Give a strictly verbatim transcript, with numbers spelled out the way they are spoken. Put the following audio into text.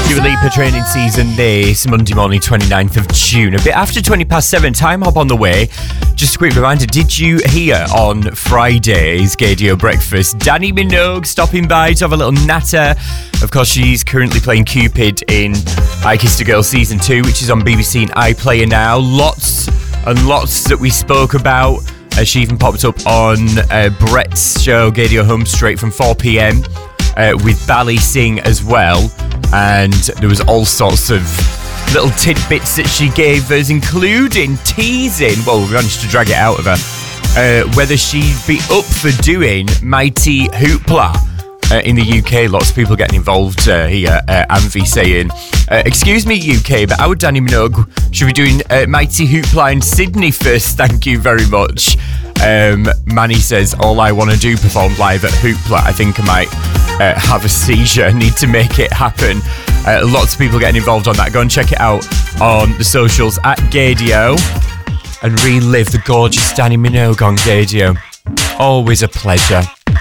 Dua Lipa training season this Monday morning, twenty-ninth of June. A bit after twenty past seven, time hop on the way. Just a quick reminder, did you hear on Friday's Gaydio Breakfast, Dannii Minogue stopping by to have a little natter? Of course, she's currently playing Cupid in I Kissed a Girl Season two, which is on B B C and iPlayer now. Lots and lots that we spoke about. Uh, she even popped up on uh, Brett's show, Gaydio Home Straight, from four p.m. Uh, with Bally Singh as well. And there was all sorts of little tidbits that she gave us, including teasing, well, we managed to drag it out of her, uh, whether she'd be up for doing Mighty Hoopla uh, in the U K. Lots of people getting involved uh, here. Uh, Anvi saying, uh, excuse me, U K, but our Dannii Minogue should be doing uh, Mighty Hoopla in Sydney first, thank you very much. Um, Manny says, all I want to do perform live at Hoopla. I think I might uh, have a seizure. Need to make it happen. Uh, lots of people getting involved on that. Go and check it out on the socials at Gaydio and relive the gorgeous Dannii Minogue on Gaydio. Always a pleasure.